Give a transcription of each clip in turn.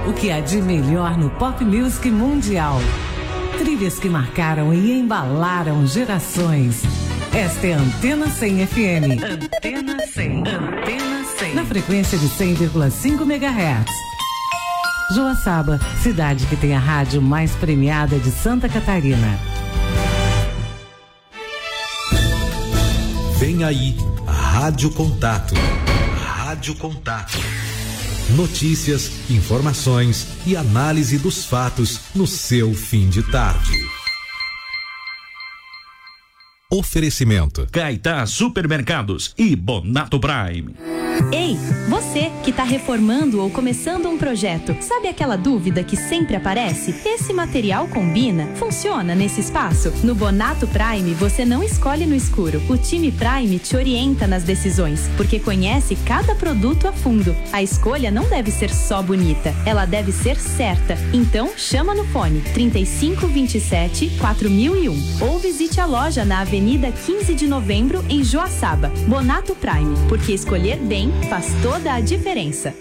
O que há de melhor no pop music mundial. Trilhas que marcaram e embalaram gerações. Esta é a Antena 100 FM. Antena 100. Antena 100. Na frequência de 100,5 MHz. Joaçaba, cidade que tem a rádio mais premiada de Santa Catarina. Vem aí, Rádio Contato. Rádio Contato. Notícias, informações e análise dos fatos no seu fim de tarde. Oferecimento: Caetá Supermercados e Bonato Prime. Ei, você que está reformando ou começando um projeto, sabe aquela dúvida que sempre aparece? Esse material combina? Funciona nesse espaço? No Bonato Prime, você não escolhe no escuro. O time Prime te orienta nas decisões, porque conhece cada produto a fundo. A escolha não deve ser só bonita, ela deve ser certa. Então, chama no fone 3527-4001 ou visite a loja na Avenida 15 de Novembro, em Joaçaba. Bonato Prime, porque escolher bem faz toda a diferença.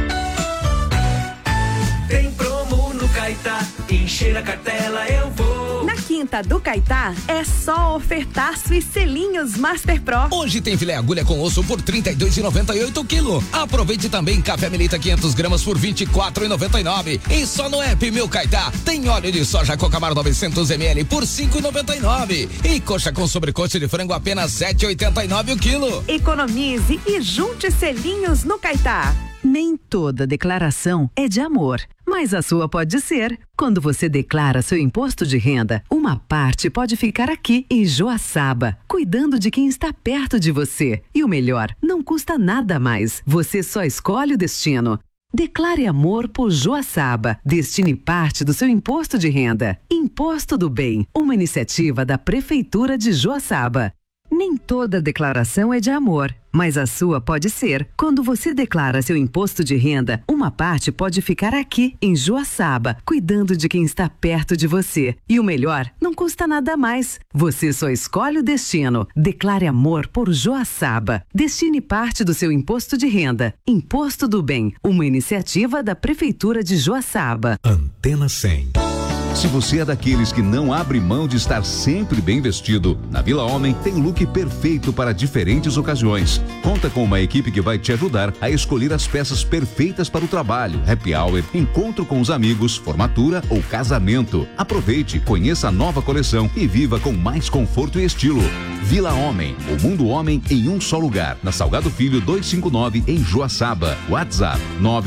Tem promo no Caetá, encher a cartela eu vou. Na quinta do Caetá é só ofertaço e selinhos Master Pro. Hoje tem filé agulha com osso por R$ 32,98 quilo. Aproveite também café Melita 500 gramas por R$ 24,99. E só no app Meu Caetá tem óleo de soja Cocamar 900 ml por R$ 5,99. E coxa com sobrecoxa de frango apenas R$ 7,89 o quilo. Economize e junte selinhos no Caetá. Nem toda declaração é de amor, mas a sua pode ser. Quando você declara seu imposto de renda, uma parte pode ficar aqui em Joaçaba, cuidando de quem está perto de você. E o melhor, não custa nada mais. Você só escolhe o destino. Declare amor por Joaçaba. Destine parte do seu imposto de renda. Imposto do Bem, uma iniciativa da Prefeitura de Joaçaba. Nem toda declaração é de amor, mas a sua pode ser. Quando você declara seu imposto de renda, uma parte pode ficar aqui, em Joaçaba, cuidando de quem está perto de você. E o melhor, não custa nada mais. Você só escolhe o destino. Declare amor por Joaçaba. Destine parte do seu imposto de renda. Imposto do Bem, uma iniciativa da Prefeitura de Joaçaba. Antena 100. Se você é daqueles que não abre mão de estar sempre bem vestido, na Vila Homem tem look perfeito para diferentes ocasiões. Conta com uma equipe que vai te ajudar a escolher as peças perfeitas para o trabalho, happy hour, encontro com os amigos, formatura ou casamento. Aproveite, conheça a nova coleção e viva com mais conforto e estilo. Vila Homem, o mundo homem em um só lugar. Na Salgado Filho 259 em Joaçaba. WhatsApp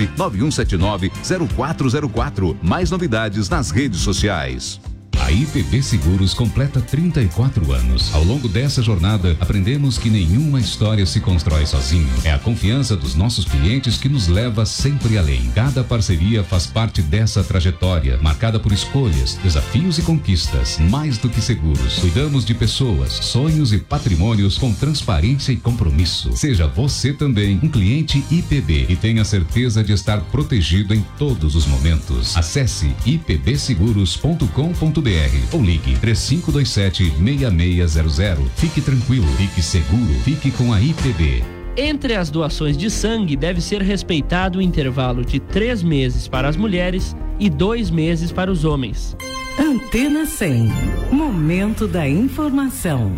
991790404. Mais novidades nas redes sociais. A IPB Seguros completa 34 anos. Ao longo dessa jornada, aprendemos que nenhuma história se constrói sozinho. É a confiança dos nossos clientes que nos leva sempre além. Cada parceria faz parte dessa trajetória, marcada por escolhas, desafios e conquistas. Mais do que seguros, cuidamos de pessoas, sonhos e patrimônios com transparência e compromisso. Seja você também um cliente IPB e tenha certeza de estar protegido em todos os momentos. Acesse ipbseguros.com.br ou ligue 3527-6600. Fique tranquilo, fique seguro, fique com a IPB. Entre as doações de sangue deve ser respeitado o intervalo de 3 meses para as mulheres e 2 meses para os homens. Antena 100. Momento da informação.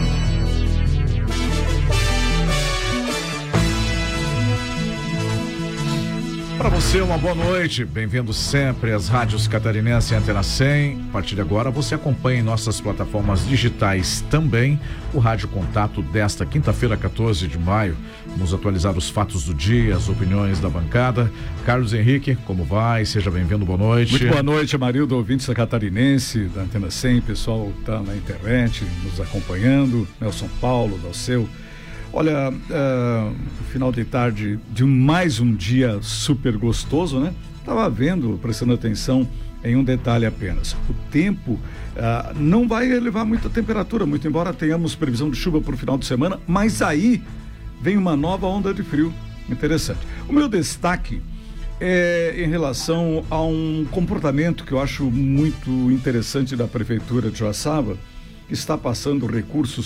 Para você, uma boa noite. Bem-vindo sempre às rádios catarinenses e Antena 100. A partir de agora, você acompanha em nossas plataformas digitais também o Rádio Contato desta quinta-feira, 14 de maio. Vamos atualizar os fatos do dia, as opiniões da bancada. Carlos Henrique, como vai? Seja bem-vindo, boa noite. Muito boa noite, Amarildo, ouvintes da Catarinense, da Antena 100, pessoal está na internet nos acompanhando, Nelson Paulo, Dalceu. Olha, final de tarde de mais um dia super gostoso, né? Estava vendo, prestando atenção em um detalhe apenas. O tempo não vai elevar muita temperatura, muito embora tenhamos previsão de chuva para o final de semana, mas aí vem uma nova onda de frio. Interessante. O meu destaque é em relação a um comportamento que eu acho muito interessante da Prefeitura de Joaçaba, que está passando recursos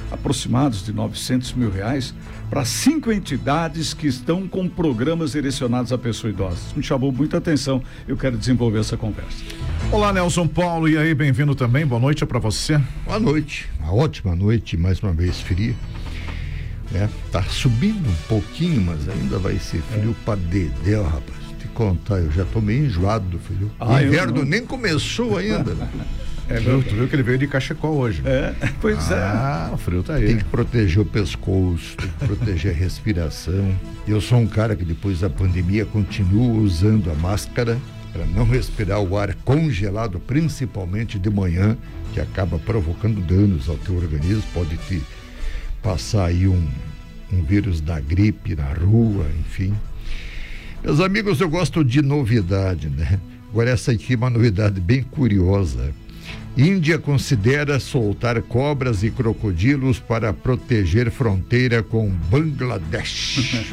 aproximados de R$900 mil para 5 entidades que estão com programas direcionados à pessoa idosa. Isso me chamou muita atenção, eu quero desenvolver essa conversa. Olá, Nelson Paulo, e aí, bem-vindo também, boa noite para você. Boa noite, uma ótima noite, mais uma vez fria. Tá subindo um pouquinho, mas ainda vai ser frio pra dedéu, rapaz. Te contar, eu já tô meio enjoado do frio. O inverno nem começou ainda. Tu viu que ele veio de cachecol hoje. Pois é. O frio tá aí. Tem que proteger o pescoço, tem que proteger a respiração. Eu sou um cara que depois da pandemia continua usando a máscara para não respirar o ar congelado, principalmente de manhã, que acaba provocando danos ao teu organismo. Pode te passar aí um vírus da gripe na rua, enfim. Meus amigos, eu gosto de novidade, né? Agora essa aqui é uma novidade bem curiosa. Índia considera soltar cobras e crocodilos para proteger fronteira com Bangladesh.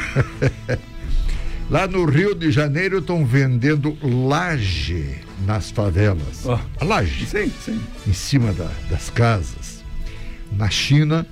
Lá no Rio de Janeiro estão vendendo laje nas favelas. A laje. Sim. Em cima das casas. Na China,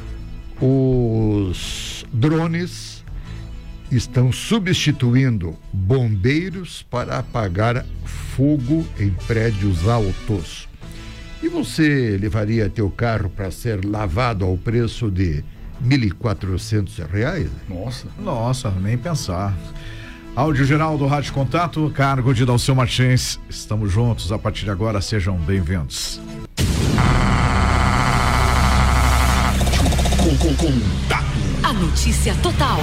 os drones estão substituindo bombeiros para apagar fogo em prédios altos. E você levaria teu carro para ser lavado ao preço de R$1.400? Nossa, nem pensar. Áudio geral do Rádio Contato, cargo de Dalceu Martins. Estamos juntos a partir de agora, sejam bem-vindos. A notícia total.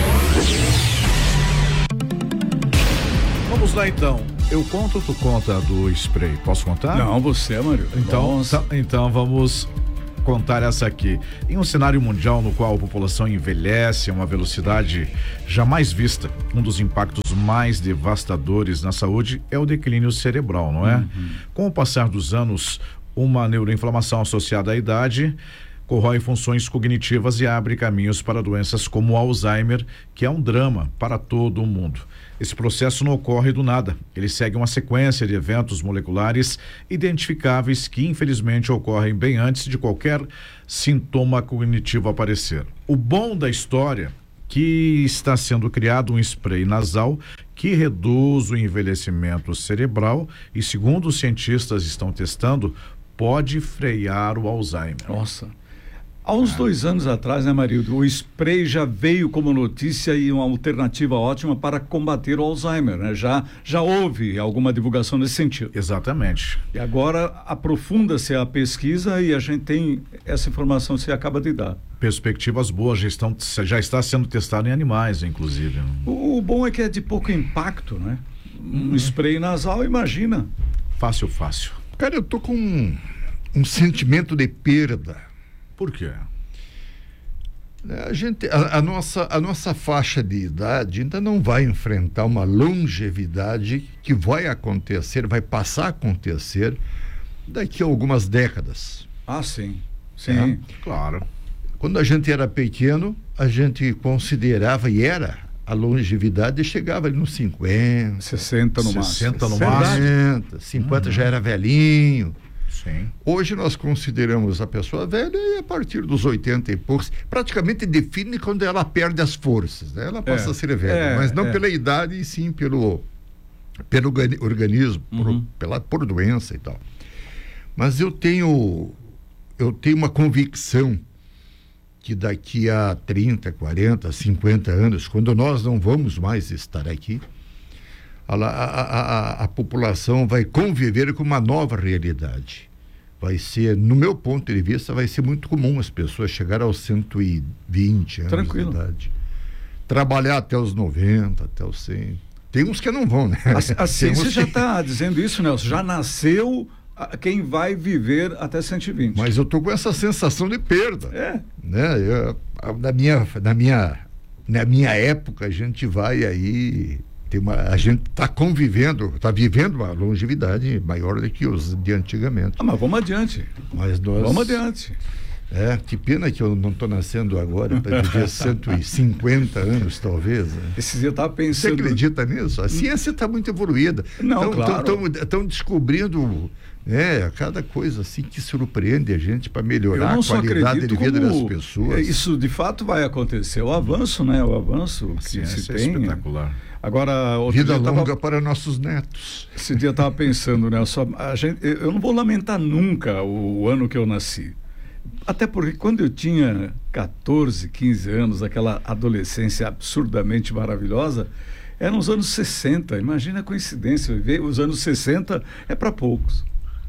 Vamos lá então. Eu conto ou tu conta do spray? Posso contar? Não, você, Mário. Então vamos contar essa aqui. Em um cenário mundial no qual a população envelhece a uma velocidade jamais vista, um dos impactos mais devastadores na saúde é o declínio cerebral, não é? Com o passar dos anos, uma neuroinflamação associada à idade corrói funções cognitivas e abre caminhos para doenças como o Alzheimer, que é um drama para todo o mundo. Esse processo não ocorre do nada. Ele segue uma sequência de eventos moleculares identificáveis que, infelizmente, ocorrem bem antes de qualquer sintoma cognitivo aparecer. O bom da história que está sendo criado um spray nasal que reduz o envelhecimento cerebral e, segundo os cientistas estão testando, pode frear o Alzheimer. Nossa. Há uns 2 anos atrás, né, Marildo, o spray já veio como notícia e uma alternativa ótima para combater o Alzheimer, né? Já houve alguma divulgação nesse sentido. Exatamente. E agora aprofunda-se a pesquisa e a gente tem essa informação que você acaba de dar. Perspectivas boas, já está sendo testado em animais, inclusive. O bom é que é de pouco impacto, né? Um spray nasal, imagina. Fácil. Cara, eu tô com um sentimento de perda. Por quê? A nossa faixa de idade ainda não vai enfrentar uma longevidade que vai passar a acontecer daqui a algumas décadas. Sim. Claro. Quando a gente era pequeno, a gente considerava, e era, a longevidade chegava ali nos 50, 60 no máximo. 50 já era velhinho. Sim. Hoje nós consideramos a pessoa velha e a partir dos 80 e poucos, praticamente define quando ela perde as forças, né? Ela passa a ser velha, mas não pela idade, e sim pelo organismo, por doença e tal. Mas eu tenho uma convicção que daqui a 30, 40, 50 anos, quando nós não vamos mais estar aqui, a população vai conviver com uma nova realidade. Vai ser, no meu ponto de vista, vai ser muito comum as pessoas chegarem aos 120 anos Tranquilo. de idade. Trabalhar até os 90, até os 100. Tem uns que não vão, né? A ciência já está dizendo isso, Nelson. Já nasceu quem vai viver até 120. Mas eu estou com essa sensação de perda. Né? Na minha época, a gente vai aí... a gente está vivendo uma longevidade maior do que os de antigamente. Mas vamos adiante. Vamos adiante. Que pena que eu não estou nascendo agora para viver 150 anos, talvez. Né? Esse dia eu estava pensando... Você acredita nisso? A ciência está muito evoluída. Não, claro. Estão descobrindo cada coisa assim que surpreende a gente para melhorar a qualidade de vida das pessoas. Isso de fato vai acontecer. O avanço, né? O avanço que se tem. É espetacular. Agora, vida longa para nossos netos. Esse dia eu estava pensando, né? Eu não vou lamentar nunca o ano que eu nasci. Até porque quando eu tinha 14, 15 anos, aquela adolescência absurdamente maravilhosa, eram os anos 60. Imagina a coincidência, viver os anos 60 é para poucos.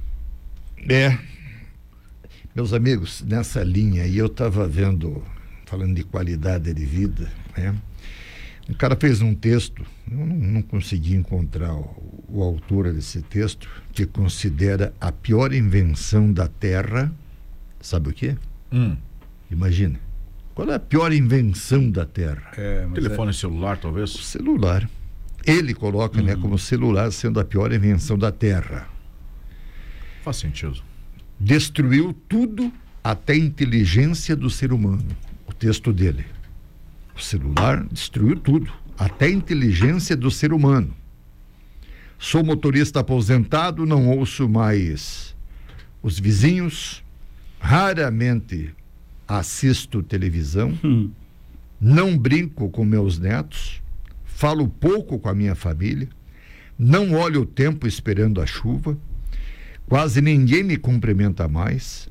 Meus amigos, nessa linha aí eu estava vendo, falando de qualidade de vida, né? Um cara fez um texto, eu não consegui encontrar o autor desse texto, que considera a pior invenção da Terra. Sabe o quê? Imagina. Qual é a pior invenção da Terra? Telefone celular, talvez? O celular. Ele coloca, como celular sendo a pior invenção da Terra. Faz sentido. Destruiu tudo, até a inteligência do ser humano. O texto dele. O celular destruiu tudo, até a inteligência do ser humano. Sou motorista aposentado, não ouço mais os vizinhos. Raramente assisto televisão, não brinco com meus netos, falo pouco com a minha família, não olho o tempo esperando a chuva, quase ninguém me cumprimenta mais.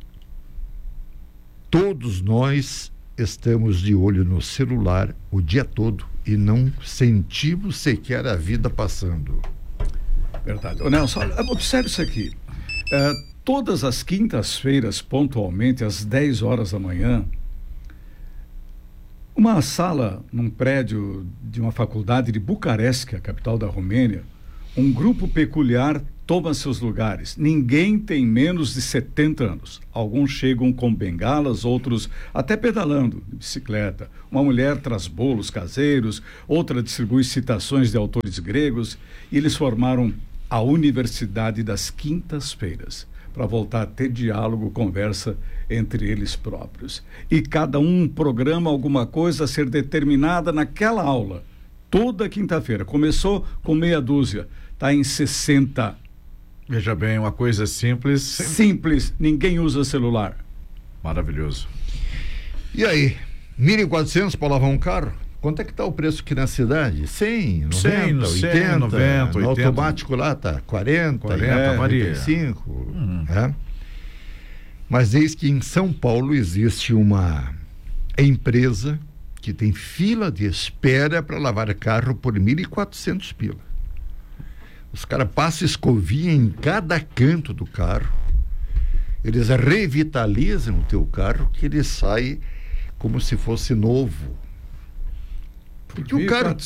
Todos nós estamos de olho no celular o dia todo e não sentimos sequer a vida passando. Verdade. Ô Nelson, observe isso aqui. Todas as quintas-feiras, pontualmente, às 10 horas da manhã, uma sala num prédio de uma faculdade de Bucareste, a capital da Romênia, um grupo peculiar toma seus lugares. Ninguém tem menos de 70 anos. Alguns chegam com bengalas, outros até pedalando de bicicleta. Uma mulher traz bolos caseiros, outra distribui citações de autores gregos, e eles formaram a Universidade das Quintas-Feiras, para voltar a ter diálogo, conversa entre eles próprios. E cada um programa alguma coisa a ser determinada naquela aula. Toda quinta-feira. Começou com meia dúzia, está em 60. Veja bem, uma coisa simples. Simples, ninguém usa celular. Maravilhoso. E aí, 1.400 para lavar um carro? Quanto é que está o preço aqui na cidade? 100, 90, 80, 90, no automático lá está 40, varia. 45. Mas eis que em São Paulo existe uma empresa que tem fila de espera para lavar carro por 1.400 pila. Os caras passam escovinha em cada canto do carro. Eles revitalizam o teu carro, que ele sai como se fosse novo. Porque o cara,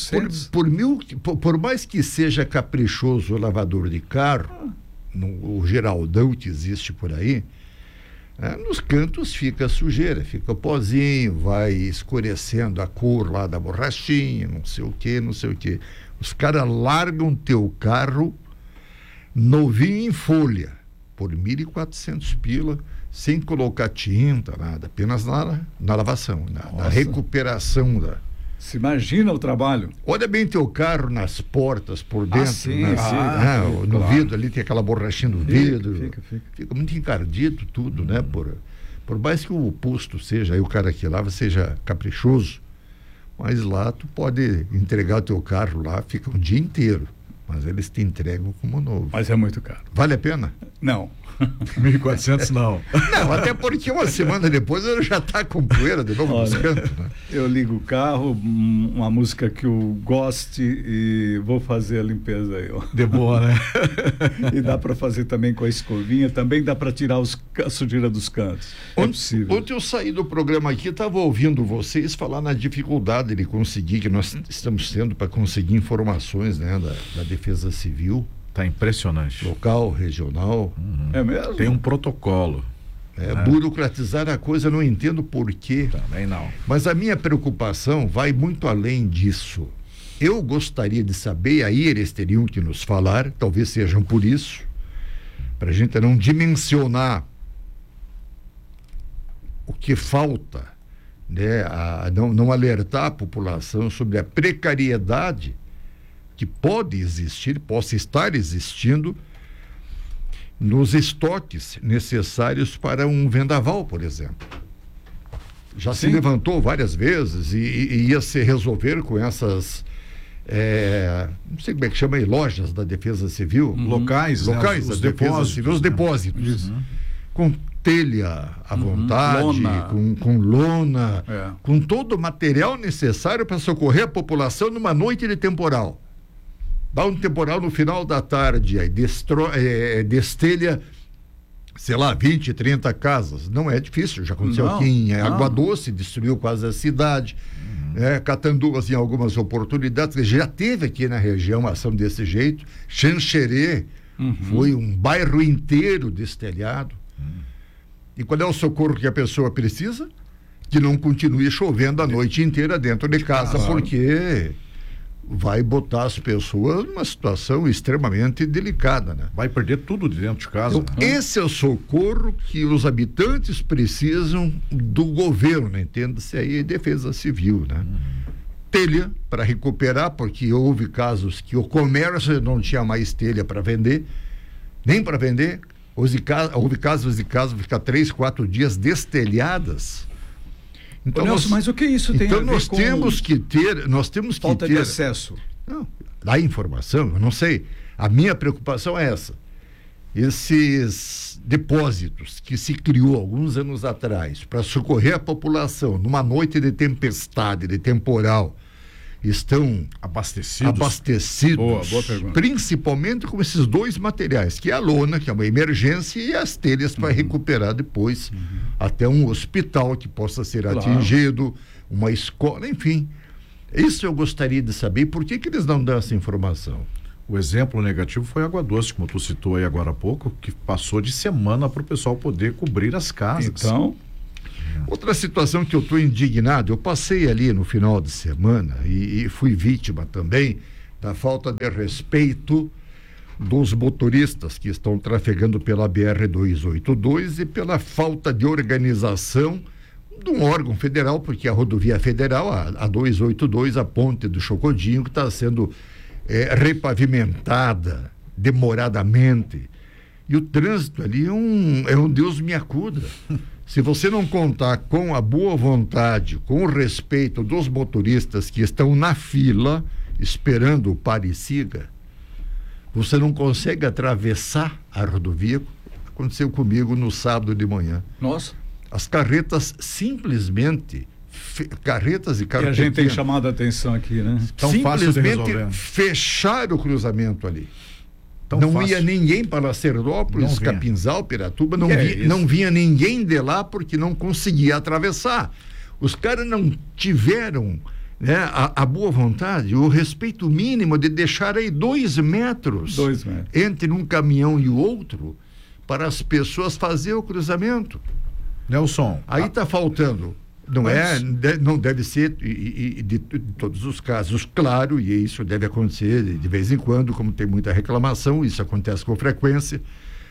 por mais que seja caprichoso o lavador de carro, o Geraldão que existe por aí, nos cantos fica sujeira, fica pozinho, vai escurecendo a cor lá da borrachinha, não sei o que. Os caras largam teu carro novinho em folha, por 1.400 pila, sem colocar tinta, nada, apenas na lavação, na recuperação da... Se imagina o trabalho. Olha bem teu carro nas portas, por dentro, no vidro ali tem aquela borrachinha no vidro. Fica muito encardido tudo, né? Por mais que o posto seja, aí o cara que lava seja caprichoso, mas lá tu pode entregar o teu carro lá, fica um dia inteiro, mas eles te entregam como novo. Mas é muito caro. Vale a pena? Não. 1.400 não. Não, até porque uma semana depois ele já está com poeira de novo nos cantos, né? Eu ligo o carro, uma música que eu goste e vou fazer a limpeza aí, ó. De boa, né? E dá para fazer também com a escovinha, também dá para tirar a sujeira dos cantos. É possível. Ontem eu saí do programa aqui, estava ouvindo vocês falar na dificuldade de conseguir, que nós estamos tendo para conseguir informações, né, da Defesa Civil. Tá impressionante. Local, regional. É mesmo? Tem um protocolo. Burocratizar a coisa, eu não entendo por quê. Também não. Mas a minha preocupação vai muito além disso. Eu gostaria de saber, aí eles teriam que nos falar, talvez sejam por isso, para a gente não dimensionar o que falta, né, não alertar a população sobre a precariedade que pode existir, possa estar existindo nos estoques necessários para um vendaval, por exemplo. Já se levantou várias vezes e ia se resolver com essas, não sei como é que chama aí, lojas da Defesa Civil. Locais, né? Os da Defesa depósitos, Civil, os depósitos. Com telha à vontade, lona. com lona, com todo o material necessário para socorrer a população numa noite de temporal. Dá um temporal no final da tarde, aí destelha, sei lá, 20, 30 casas. Não é difícil, já aconteceu aqui em Água Doce, destruiu quase a cidade. Catanduva, em algumas oportunidades, já teve aqui na região uma ação desse jeito. Xanxerê, foi um bairro inteiro destelhado. E qual é o socorro que a pessoa precisa? Que não continue chovendo a noite inteira dentro de casa, porque vai botar as pessoas numa situação extremamente delicada, né? Vai perder tudo de dentro de casa. Então, esse é o socorro que os habitantes precisam do governo, entenda-se aí, Defesa Civil, né? Telha para recuperar, porque houve casos que o comércio não tinha mais telha para vender, nem para vender. Houve casos de casas ficar 3, 4 dias destelhadas. Então, Nelson, mas o que isso tem a ver nós com temos que ter falta de acesso? Não, da informação, eu não sei. A minha preocupação é essa. Esses depósitos que se criou alguns anos atrás para socorrer a população numa noite de tempestade, de temporal, estão abastecidos, boa pergunta. Principalmente com esses dois materiais, que é a lona, que é uma emergência, e as telhas para recuperar depois até um hospital que possa ser atingido, uma escola, enfim. Isso eu gostaria de saber. Por que eles não dão essa informação? O exemplo negativo foi Água Doce, como tu citou aí agora há pouco, que passou de semana para o pessoal poder cobrir as casas. Então, outra situação que eu estou indignado, eu passei ali no final de semana e fui vítima também da falta de respeito dos motoristas que estão trafegando pela BR-282 e pela falta de organização de um órgão federal, porque a rodovia federal, a 282, a ponte do Chocodinho, que está sendo repavimentada demoradamente. E o trânsito ali é um Deus me acuda. Se você não contar com a boa vontade, com o respeito dos motoristas que estão na fila, esperando o pare e siga, você não consegue atravessar a rodovia. Aconteceu comigo no sábado de manhã. Nossa. As carretas simplesmente, carretas e carros pequenos, a gente tem chamado a atenção aqui, né? Tão fácil de resolver. Fecharam o cruzamento ali. Tão não fácil. Ia ninguém para Lacerdópolis, Capinzal, Piratuba, não vinha ninguém de lá porque não conseguia atravessar. Os caras não tiveram, né, a boa vontade, o respeito mínimo de deixar aí 2 metros entre um caminhão e o outro para as pessoas fazer o cruzamento. Nelson. Aí está faltando. Não deve ser de todos os casos, claro, e isso deve acontecer de vez em quando, como tem muita reclamação, isso acontece com frequência.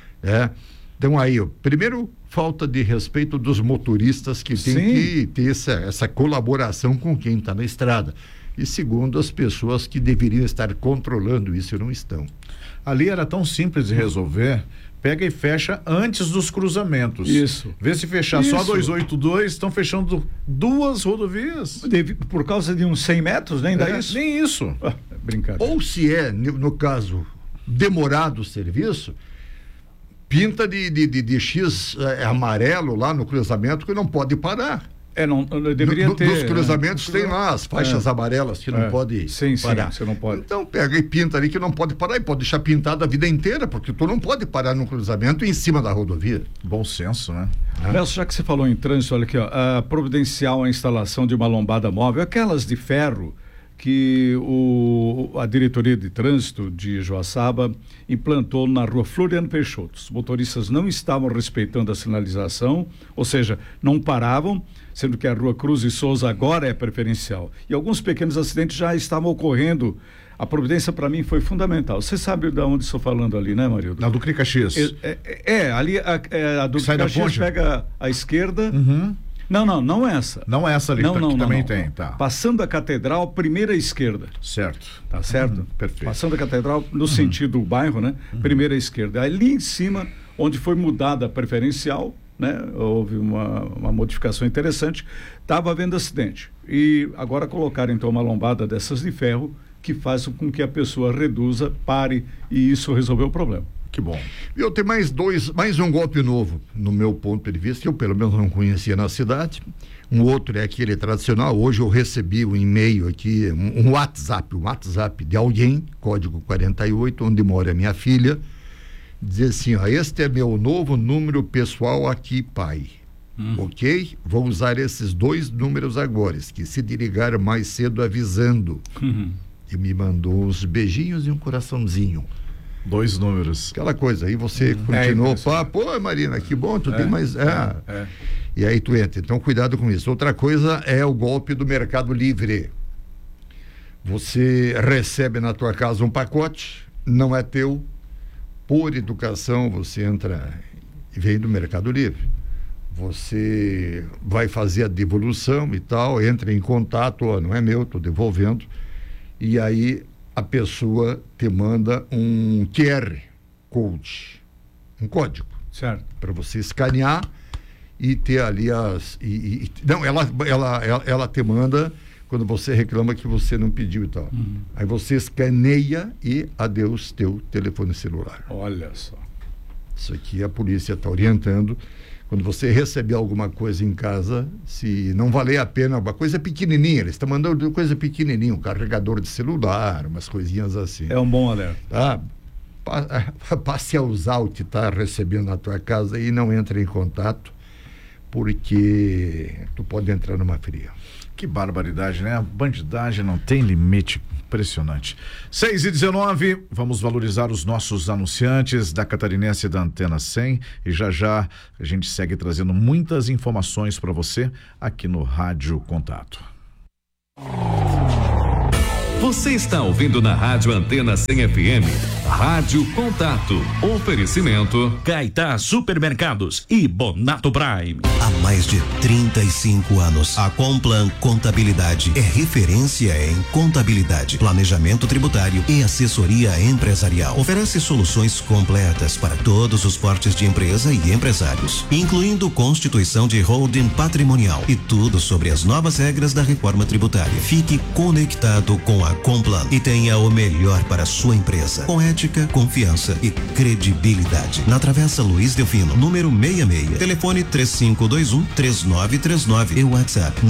Então aí, primeiro, falta de respeito dos motoristas que tem que ter essa colaboração com quem está na estrada. E segundo, as pessoas que deveriam estar controlando isso não estão. Ali era tão simples de resolver. Pega e fecha antes dos cruzamentos. Isso. Vê se fechar só 282, estão fechando 2 rodovias. Por causa de uns 100 metros, nem dá isso? Nem isso. Brincadeira. Ou se no caso, demorado o serviço, pinta de X amarelo lá no cruzamento que não pode parar. Não deveria ter. Nos cruzamentos tem lá as faixas amarelas que não pode parar. Sim, você não pode. Então pega e pinta ali que não pode parar e pode deixar pintado a vida inteira, porque tu não pode parar no cruzamento em cima da rodovia. Bom senso, né? Nelson, já que você falou em trânsito, olha aqui, ó, providencial a instalação de uma lombada móvel, aquelas de ferro que a diretoria de trânsito de Joaçaba implantou na rua Floriano Peixoto. Os motoristas não estavam respeitando a sinalização, ou seja, não paravam, sendo que a rua Cruz e Souza agora é preferencial. E alguns pequenos acidentes já estavam ocorrendo. A providência para mim foi fundamental. Você sabe de onde estou falando ali, né, Marildo? Na Duque Caxias. Ali a Duque Caxias pega a esquerda, Não essa. Não essa ali, que também tem, tá. Passando a Catedral, primeira esquerda. Certo. Tá certo? Perfeito. Passando a Catedral, no sentido do bairro, né? Primeira esquerda. Ali em cima, onde foi mudada a preferencial, né? Houve uma modificação interessante, estava havendo acidente. E agora colocaram então uma lombada dessas de ferro que faz com que a pessoa reduza, pare, e isso resolveu o problema. Que bom. Eu tenho mais um golpe novo, no meu ponto de vista, eu pelo menos não conhecia na cidade. Um outro é aquele tradicional. Hoje eu recebi um e-mail aqui, um WhatsApp de alguém, código 48, onde mora minha filha, dizer assim, ó, este é meu novo número pessoal aqui, pai. Ok? Vou usar esses 2 números agora, que se ligaram mais cedo avisando. E me mandou uns beijinhos e um coraçãozinho. 2 números. Aquela coisa, aí você continuou, pô, Marina, que bom, tu tem mais... E aí tu entra, então cuidado com isso. Outra coisa é o golpe do Mercado Livre. Você recebe na tua casa um pacote, não é teu, por educação você entra e vem do Mercado Livre. Você vai fazer a devolução e tal, entra em contato, ó, não é meu, estou devolvendo, e aí a pessoa te manda um QR Code, um código, certo, para você escanear e ter ali não, ela te manda quando você reclama que você não pediu e tal. Aí você escaneia e adeus teu telefone celular. Olha só. Isso aqui a polícia está orientando. Quando você receber alguma coisa em casa, se não valer a pena, uma coisa pequenininha, eles estão mandando coisa pequenininha, um carregador de celular, umas coisinhas assim. É um bom alerta. Tá? Passe a usar o que está recebendo na tua casa e não entre em contato, porque tu pode entrar numa fria. Que barbaridade, né? A bandidagem não tem limite. Impressionante. 6h19, vamos valorizar os nossos anunciantes da Catarinense da Antena 100 e já a gente segue trazendo muitas informações para você aqui no Rádio Contato. Você está ouvindo na Rádio Antena 100 FM, Rádio Contato. Oferecimento Caetá Supermercados e Bonato Prime. Há mais de 35 anos, a Complan Contabilidade é referência em contabilidade, planejamento tributário e assessoria empresarial. Oferece soluções completas para todos os portes de empresa e empresários, incluindo constituição de holding patrimonial e tudo sobre as novas regras da reforma tributária. Fique conectado com a Complan e tenha o melhor para a sua empresa, com ética, confiança e credibilidade. Na Travessa Luiz Delfino, número 66, telefone 3521-3939 e WhatsApp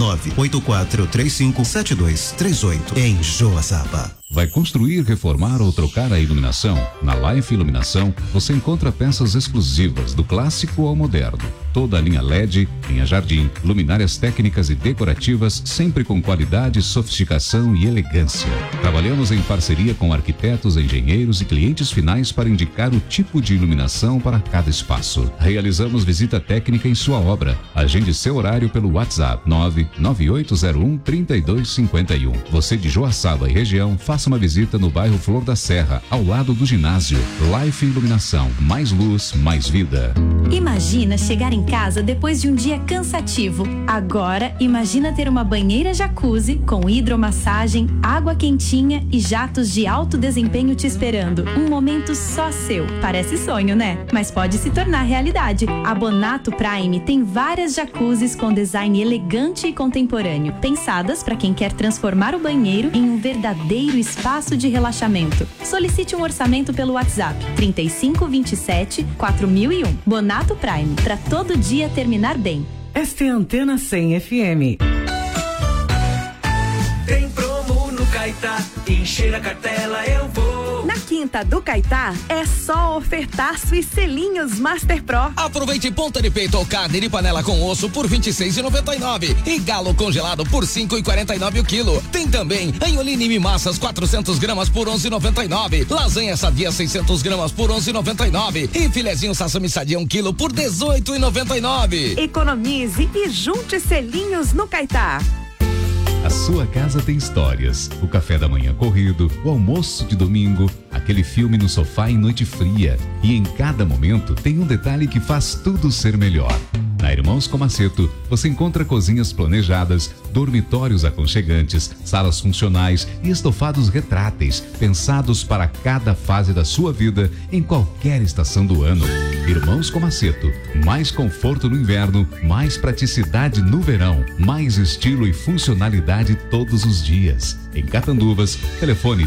984357238 em Joaçaba. Vai construir, reformar ou trocar a iluminação? Na Life Iluminação, você encontra peças exclusivas do clássico ao moderno. Toda a linha LED, linha Jardim, luminárias técnicas e decorativas, sempre com qualidade, sofisticação e elegância. Trabalhamos em parceria com arquitetos, engenheiros e clientes finais para indicar o tipo de iluminação para cada espaço. Realizamos visita técnica em sua obra. Agende seu horário pelo WhatsApp 99801-3251. Você de Joaçaba e região, faça uma visita no bairro Flor da Serra, ao lado do ginásio. Life Iluminação, mais luz, mais vida. Imagina chegar em casa depois de um dia cansativo. Agora, imagina ter uma banheira jacuzzi com hidromassagem, água quentinha e jatos de alto desempenho te esperando. Um momento só seu. Parece sonho, né? Mas pode se tornar realidade. A Bonato Prime tem várias jacuzzis com design elegante e contemporâneo, pensadas para quem quer transformar o banheiro em um verdadeiro espaço de relaxamento. Solicite um orçamento pelo WhatsApp 3527-4001. Bonato Prime, para todo dia terminar bem. Esta é a Antena 100 FM. Tem promo no Caetá, encher a cartela eu vou. Na Quinta do Caetá é só ofertaço e selinhos Master Pro. Aproveite ponta de peito ou carne de panela com osso por R$26,99 e galo congelado por R$5,49 o quilo. Tem também anholine massas 400 gramas por R$11,99, lasanha sadia 600 gramas por R$11,99 e filezinho sassami sadia 1 quilo por R$18,99. Economize e junte selinhos no Caetá. A sua casa tem histórias. O café da manhã corrido, o almoço de domingo, aquele filme no sofá em noite fria. E em cada momento tem um detalhe que faz tudo ser melhor. Na Na Irmãos Comaceto, você encontra cozinhas planejadas, dormitórios aconchegantes, salas funcionais e estofados retráteis, pensados para cada fase da sua vida, em qualquer estação do ano. Irmãos Comaceto, mais conforto no inverno, mais praticidade no verão, mais estilo e funcionalidade todos os dias. Em Catanduvas, telefone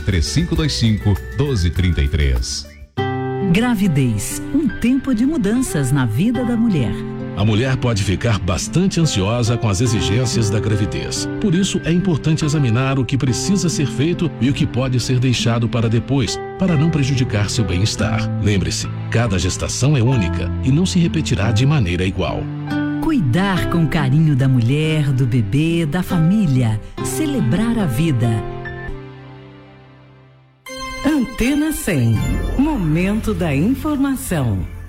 3525-1233. Gravidez, um tempo de mudanças na vida da mulher. A mulher pode ficar bastante ansiosa com as exigências da gravidez. Por isso, é importante examinar o que precisa ser feito e o que pode ser deixado para depois, para não prejudicar seu bem-estar. Lembre-se, cada gestação é única e não se repetirá de maneira igual. Cuidar com carinho da mulher, do bebê, da família. Celebrar a vida. Antena 100. Momento da informação.